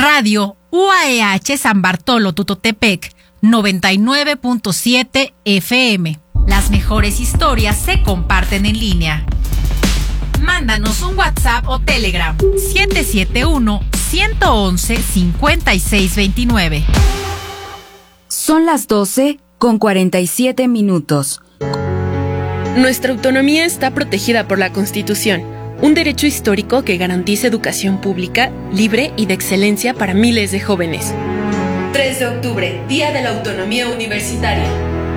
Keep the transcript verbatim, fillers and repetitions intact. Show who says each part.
Speaker 1: Radio U A E H San Bartolo Tutotepec, noventa y nueve punto siete F M. Las mejores historias se comparten en línea. Mándanos un WhatsApp o Telegram siete siete uno, uno uno uno, cinco seis dos nueve.
Speaker 2: Son las doce con cuarenta y siete minutos.
Speaker 3: Nuestra autonomía está protegida por la Constitución, un derecho histórico que garantiza educación pública, libre y de excelencia para miles de jóvenes. tres de octubre, Día de la Autonomía Universitaria.